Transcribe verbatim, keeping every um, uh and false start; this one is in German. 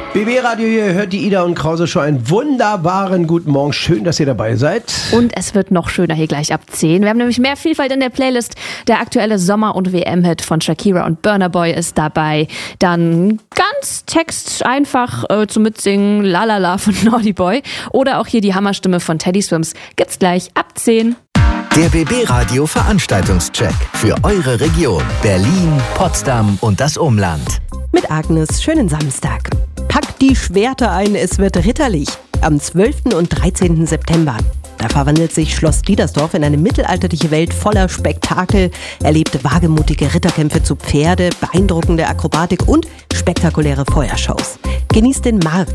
B B-Radio, ihr hört die Ida und Krause Show. Einen wunderbaren guten Morgen. Schön, dass ihr dabei seid. Und es wird noch schöner hier gleich ab zehn. Wir haben nämlich mehr Vielfalt in der Playlist. Der aktuelle Sommer- und W M-Hit von Shakira und Burna Boy ist dabei. Dann ganz Text einfach äh, zum Mitsingen, La La La von Naughty Boy. Oder auch hier die Hammerstimme von Teddy Swims. Gibt's gleich ab zehn. Der B B-Radio Veranstaltungscheck für eure Region Berlin, Potsdam und das Umland. Mit Agnes, schönen Samstag. Packt die Schwerter ein, es wird ritterlich. Am zwölften und dreizehnten September. Da verwandelt sich Schloss Diedersdorf in eine mittelalterliche Welt voller Spektakel, erlebt wagemutige Ritterkämpfe zu Pferde, beeindruckende Akrobatik und spektakuläre Feuershows. Genießt den Markt